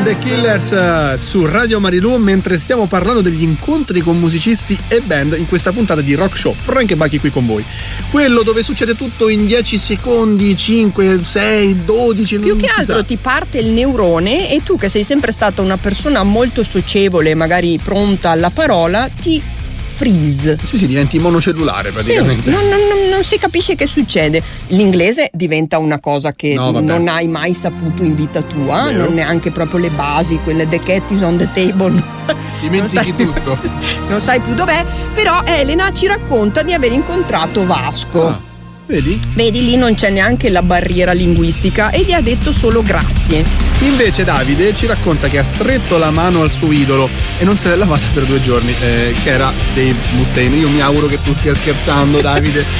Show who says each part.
Speaker 1: The Killers su Radio Marilù, mentre stiamo parlando degli incontri con musicisti e band in questa puntata di Rock Show. Frank e Bucky qui con voi. Quello dove succede tutto in 10 secondi, 5, 6, 12.
Speaker 2: Più che altro ti parte il neurone e tu, che sei sempre stata una persona molto socievole, magari pronta alla parola, ti freeze.
Speaker 1: Sì, diventi monocellulare praticamente.
Speaker 2: Sì, non si capisce che succede. L'inglese diventa una cosa che non hai mai saputo in vita tua.
Speaker 1: Vero.
Speaker 2: Non neanche proprio le basi, quelle the cat is on the table.
Speaker 1: Dimentichi tutto.
Speaker 2: Non sai più dov'è. Però Elena ci racconta di aver incontrato Vasco.
Speaker 1: Vedi,
Speaker 2: lì non c'è neanche la barriera linguistica e gli ha detto solo grazie.
Speaker 1: Invece Davide ci racconta che ha stretto la mano al suo idolo e non se l'è lavata per 2 giorni, che era Dave Mustaine. Io mi auguro che tu stia scherzando, Davide.